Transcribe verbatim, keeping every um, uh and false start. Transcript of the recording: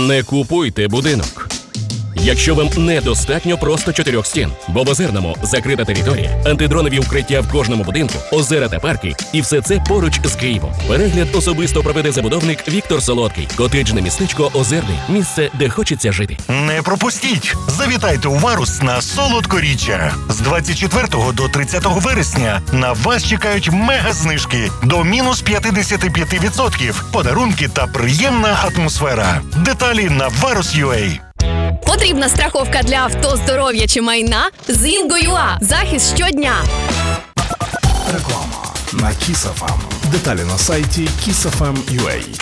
Не купуйте будинок. Якщо вам недостатньо просто чотирьох стін, бо в Озерному закрита територія, антидронові укриття в кожному будинку, озера та парки, і все це поруч з Києвом. Перегляд особисто проведе забудовник Віктор Солодкий. Котеджне містечко Озерний. Місце, де хочеться жити. Не пропустіть! Завітайте у Варус на Солодкоріччя. З двадцять четвертого до тридцятого вересня на вас чекають мега-знижки до мінус п'ятдесят п'ять відсотків, подарунки та приємна атмосфера. Деталі на варус крапка ю а. Потрібна страховка для авто, здоров'я чи майна? З Інго.ua. Захист щодня. Реклама на Kiss еф ем. Деталі на сайті kiss еф ем крапка ю а.